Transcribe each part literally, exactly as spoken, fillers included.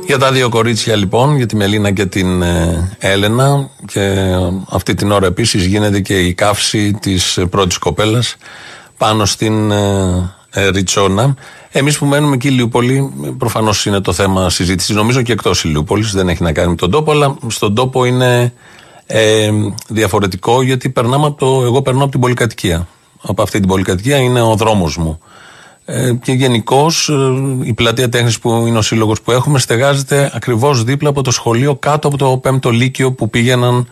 Για τα δύο κορίτσια λοιπόν, για τη Μελίνα και την ε, Έλενα, και αυτή την ώρα επίσης γίνεται και η καύση της πρώτης κοπέλας πάνω στην ε, ε, Ριτσόνα. Εμείς που μένουμε εκεί Ηλιούπολη, προφανώς είναι το θέμα συζήτησης, νομίζω και εκτός Ηλιούπολης, δεν έχει να κάνει με τον τόπο, αλλά στον τόπο είναι ε, διαφορετικό, γιατί περνάμε από το, εγώ περνάω από την πολυκατοικία. Από αυτή την πολυκατοικία είναι ο δρόμος μου. Ε, και γενικώς η πλατεία Τέχνης, που είναι ο σύλλογος που έχουμε, στεγάζεται ακριβώς δίπλα από το σχολείο, κάτω από το πέμπτο λύκειο που πήγαιναν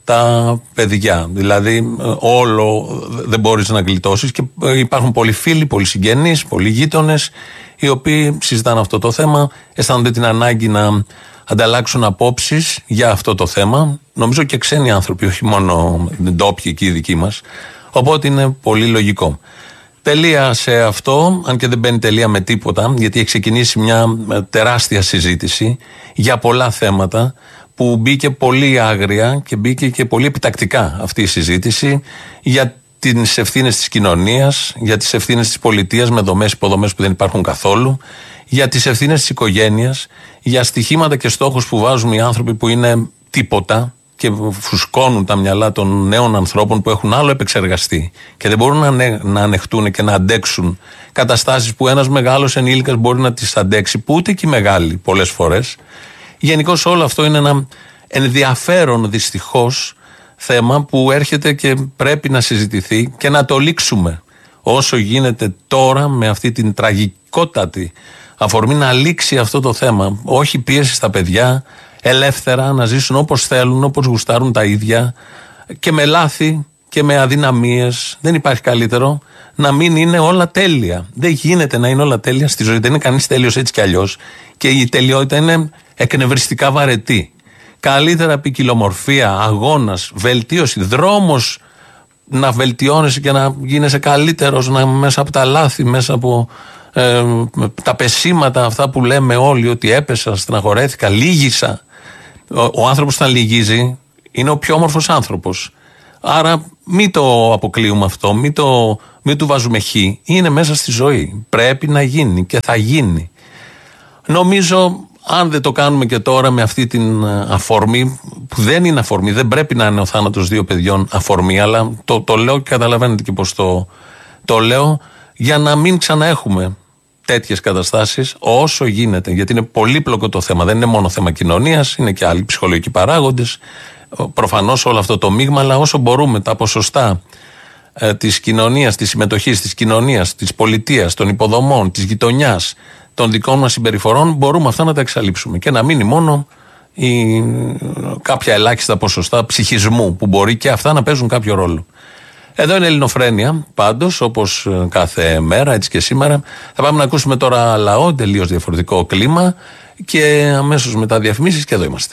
τα παιδιά. Δηλαδή όλο δεν μπορείς να γλιτώσεις, και υπάρχουν πολλοί φίλοι, πολλοί συγγενείς, πολλοί γείτονες, οι οποίοι συζητάνε αυτό το θέμα, αισθάνονται την ανάγκη να ανταλλάξουν απόψεις για αυτό το θέμα. Νομίζω και ξένοι άνθρωποι, όχι μόνο ντόπιοι και οι δικοί μας. Οπότε είναι πολύ λογικό. Τελεία σε αυτό, αν και δεν μπαίνει τελεία με τίποτα, γιατί έχει ξεκινήσει μια τεράστια συζήτηση για πολλά θέματα, που μπήκε πολύ άγρια και μπήκε και πολύ επιτακτικά αυτή η συζήτηση για τις ευθύνες της κοινωνίας, για τις ευθύνες της πολιτείας με δομές, υποδομές που δεν υπάρχουν καθόλου, για τις ευθύνες της οικογένειας, για στοιχήματα και στόχους που βάζουν οι άνθρωποι που είναι τίποτα και φουσκώνουν τα μυαλά των νέων ανθρώπων που έχουν άλλο επεξεργαστεί και δεν μπορούν να, ανε, να ανεχτούν και να αντέξουν καταστάσεις που ένας μεγάλος ενήλικας μπορεί να τις αντέξει, που ούτε και οι μεγάλοι πολλές φορές. Γενικώς όλο αυτό είναι ένα ενδιαφέρον δυστυχώς θέμα που έρχεται και πρέπει να συζητηθεί και να το λήξουμε όσο γίνεται τώρα, με αυτή την τραγικότατη αφορμή, να λήξει αυτό το θέμα. Όχι πίεση στα παιδιά, ελεύθερα να ζήσουν όπως θέλουν, όπως γουστάρουν τα ίδια, και με λάθη και με αδυναμίες. Δεν υπάρχει καλύτερο να μην είναι όλα τέλεια. Δεν γίνεται να είναι όλα τέλεια στη ζωή. Δεν είναι κανείς τέλειος έτσι κι αλλιώς. Και η τελειότητα είναι εκνευριστικά βαρετή. Καλύτερα ποικιλομορφία, αγώνας, βελτίωση, δρόμος να βελτιώνεσαι και να γίνεσαι καλύτερος, να, μέσα από τα λάθη, μέσα από ε, τα πεσήματα αυτά που λέμε όλοι, ότι έπεσα, στεναχωρέθηκα, λύγησα. Ο, ο άνθρωπος που θα λυγίζει είναι ο πιο όμορφος άνθρωπος. Άρα μην το αποκλείουμε αυτό, μην, το, μην του βάζουμε χ. Είναι μέσα στη ζωή. Πρέπει να γίνει και θα γίνει. Νομίζω, αν δεν το κάνουμε και τώρα με αυτή την αφορμή, που δεν είναι αφορμή, δεν πρέπει να είναι ο θάνατος δύο παιδιών αφορμή, αλλά το, το λέω και καταλαβαίνετε και πώς το, το λέω, για να μην ξαναέχουμε τέτοιες καταστάσεις όσο γίνεται. Γιατί είναι πολύπλοκο το θέμα. Δεν είναι μόνο θέμα κοινωνίας, είναι και άλλοι ψυχολογικοί παράγοντες. Προφανώς όλο αυτό το μείγμα, αλλά όσο μπορούμε τα ποσοστά ε, της κοινωνίας, της συμμετοχής της κοινωνίας, της πολιτείας, των υποδομών, της γειτονιάς, των δικών μας συμπεριφορών, μπορούμε αυτά να τα εξαλείψουμε και να μείνει μόνο η, κάποια ελάχιστα ποσοστά ψυχισμού, που μπορεί και αυτά να παίζουν κάποιο ρόλο. Εδώ είναι Ελληνοφρένεια, πάντως, όπως κάθε μέρα, έτσι και σήμερα. Θα πάμε να ακούσουμε τώρα λαό, τελείως διαφορετικό κλίμα, και αμέσως μετά διαφημίσεις, και εδώ είμαστε.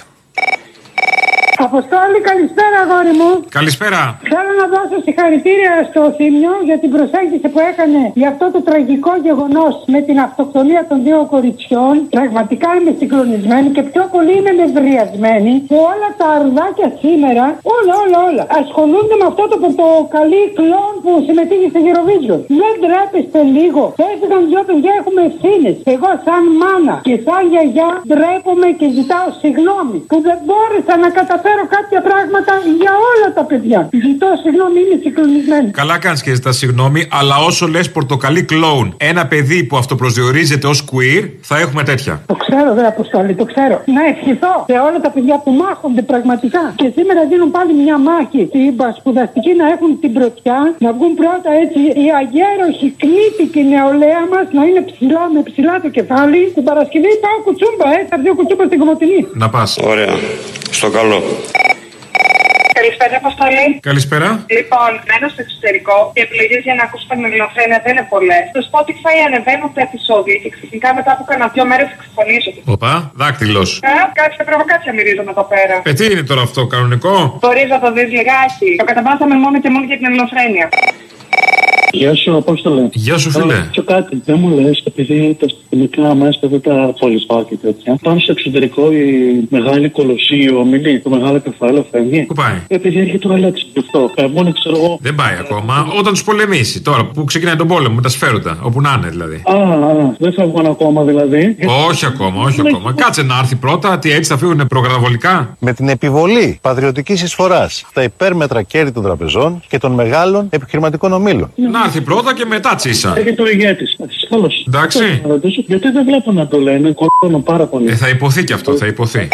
Αποστόλη, καλησπέρα, αγόρι μου. Καλησπέρα. Θέλω να δώσω συγχαρητήρια στο Θήμιο για την προσέγγιση που έκανε για αυτό το τραγικό γεγονός με την αυτοκτονία των δύο κοριτσιών. Πραγματικά είμαι συγκλονισμένη και πιο πολύ είμαι νευριασμένη που όλα τα αρδάκια σήμερα, όλα, όλα, όλα, ασχολούνται με αυτό το πορτοκαλί κλόν που συμμετείχε στο Eurovision. Δεν ντρέπεστε λίγο. Έφυγαν δυο παιδιά, έχουμε ευθύνες. Εγώ, σαν μάνα και σαν γιαγιά, ντρέπομαι και ζητάω συγγνώμη που δεν μπόρεσα να καταφέρω κάποια πράγματα για όλα τα παιδιά. Ζητώ συγγνώμη, είμαι συγκλονισμένη. Καλά κάνεις και ζητάς συγγνώμη, αλλά όσο λες πορτοκαλί κλόουν, ένα παιδί που αυτοπροσδιορίζεται ως queer, θα έχουμε τέτοια. Το ξέρω, δε Αποστόλη, το ξέρω. Να ευχηθώ σε όλα τα παιδιά που μάχονται πραγματικά. Και σήμερα δίνουν πάλι μια μάχη στην σπουδαστική, να έχουν την πρωτιά, να βγουν πρώτα έτσι οι αγέροχοι κνήτικοι νεολαία μας, να είναι ψηλά με ψηλά το κεφάλι. Την Παρασκευή πάω κουτσούμπα, ε, θα βγει κουτσούμπα στην Κομωτινή. Να πας. Ωραία. Στο καλό. Καλησπέρα, Αποστολή. Καλησπέρα. Λοιπόν, μένω στο εξωτερικό και επιλογές για να ακούσω την Ελληνοφρένεια δεν είναι πολλές. Στο Spotify ανεβαίνουν τα επεισόδια και ξαφνικά μετά από κάνα δύο μέρες εξαφανίζονται. Οπα, δάκτυλος. Ε, κάτσε προβοκάτσια μυρίζομαι εδώ πέρα. Ε, τι είναι τώρα αυτό, κανονικό? Μπορείς να το δεις λιγάκι. Το καταβάσαμε μόνο και μόνο για την Ελληνοφρένεια. Γεια σου, Απόστολε. Γεια σου, φίλε. Πιο κάτι, δεν μου λες, επειδή τα αστυνομικά μέσα εδώ τα πολυσπά και τέτοια, πάνω στο εξωτερικό η μεγάλη κολοσσή, ο Μιλή, το μεγάλο κεφάλαιο φεύγει. Πού πάει? Επειδή έρχεται ο Αλέξη, γι' αυτό. Ε, μόνο ξέρω εγώ. Δεν πάει ακόμα. Όταν του πολεμήσει, τώρα που ξεκινάει τον πόλεμο με τα σφαίρωτα, όπου να είναι δηλαδή. Α, α, δεν φεύγουν ακόμα δηλαδή. Όχι ακόμα, όχι ακόμα. Κάτσε να έρθει πρώτα, τι έτσι θα φύγουν προγραμματικά. Με την επιβολή πατριωτικής εισφοράς στα υπέρμετρα κέρδη των τραπεζών και των μεγάλων επιχειρηματικών ομίλων. Να έρθει πρώτα και μετά τσίσα. Έρχεται ο ηγέτης. Καλώς. Εντάξει. Θα ρωτήσω, γιατί δεν βλέπω να το λένε, κολλώνω πάρα πολύ. Ε, θα υποθεί και αυτό, θα υποθεί.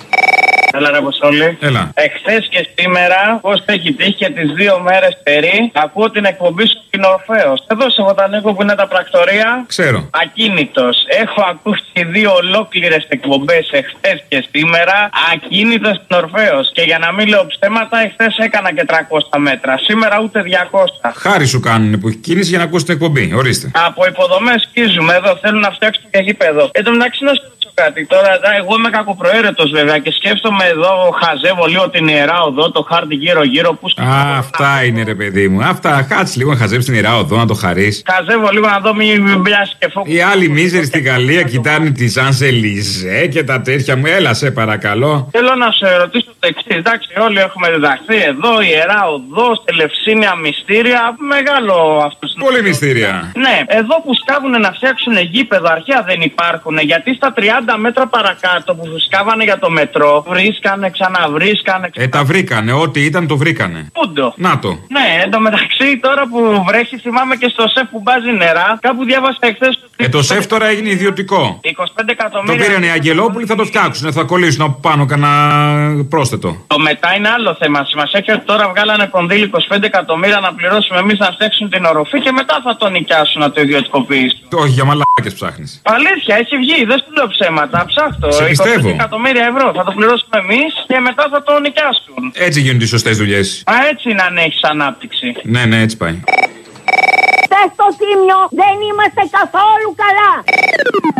Έλα ρε Αποστόλη. Έλα. Εχθές και σήμερα, πώς έχει τύχει και τις δύο μέρες περί, ακούω την εκπομπή σου στην Ορφέως. Εδώ σε Βοτανίκο που είναι τα πρακτορία. Ξέρω. Ακίνητος. Έχω ακούσει δύο ολόκληρες εκπομπές εχθές και σήμερα, ακίνητος στην Ορφέως. Και για να μην λέω ψέματα, εχθές έκανα και τριακόσια μέτρα. Σήμερα ούτε διακόσια. Χάρη σου κάνουν που έχει κίνηση για να ακούσει την εκπομπή. Ορίστε. Από υποδομές σκίζουμε εδώ, θέλουν να φτιάξουν και γήπεδο. Εν τω μεταξύ να σου ρωτήσω κάτι. Τώρα, εγώ είμαι κακοπροαίρετος βέβαια και σκέφτομαι εδώ, χαζεύω λίγο την Ιερά Οδό, το χάρτη γύρω-γύρω που. Α, αυτά είναι ρε παιδί μου. Αυτά, κάτσε λίγο να χαζέψει την Ιερά Οδό, να το χαρίσει. Χαζεύω λίγο να δω μην πιάσει και φόκο. Οι άλλοι μίζεροι στη Γαλλία κοιτάνε τη Ζανζελιζέ και τα τέτοια μου. Έλα, σε παρακαλώ. Θέλω να σε ρωτήσω το εξή. Εντάξει, όλοι έχουμε διδαχθεί εδώ, Ιερά Οδό, Ελευσίνια μυστήρια. Μεγάλο αυτό. Πολύ μυστήρια. Ναι, εδώ που σκάβουν να φτιάξουν γήπεδο αρχαία δεν υπάρχουν. Γιατί στα τριάντα μέτρα παρακάτω που σκάβανε για το μετρό, βρίσκανε, ξαναβρίσκανε. Ε, τα βρήκανε. Ό,τι ήταν το βρήκανε. Πούντο. Να το. Ναι, εν τω μεταξύ τώρα που βρέχει, θυμάμαι και στο σεφ που μπάζει νερά. Κάπου διάβασα εχθές. Ε, το σεφ τώρα έγινε ιδιωτικό. είκοσι πέντε εκατομμύρια. Το πήραν οι Αγγελόπουλοι, θα το φτιάξουν. Θα κολλήσουν από πάνω κανένα πρόσθετο. Το μετά είναι άλλο θέμα. Σημασία έχει ότι τώρα βγάλανε κονδύλι είκοσι πέντε εκατομμύρια να πληρώσουμε εμείς να φτιάξουν την οροφή και μετά θα το νοικιάσουν να το ιδιωτικοποιήσουν. Όχι, για μαλάκες ψάχνεις. Αλήθεια, έχει βγει, δεν σου λέω ψέματα. Ψάχτω. Σε πιστεύω. είκοσι πέντε εκατομμύρια ευρώ θα το πληρώσουμε εμείς και μετά θα το νοικιάσουν. Έτσι γίνονται οι σωστές δουλειές. Α, έτσι είναι αν έχει ανάπτυξη. Ναι, ναι, έτσι πάει. Στο Τίμιο δεν είμαστε καθόλου καλά.